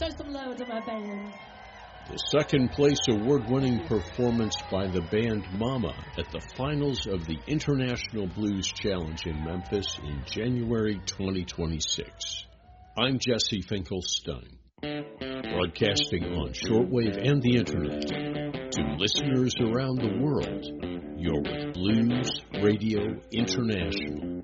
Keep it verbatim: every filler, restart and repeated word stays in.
show some love to my band. The second place award-winning performance by the band Mama at the finals of the International Blues Challenge in Memphis in January twenty twenty-six. I'm Jesse Finkelstein, broadcasting on shortwave and the internet. To listeners around the world, you're with Blues Radio International.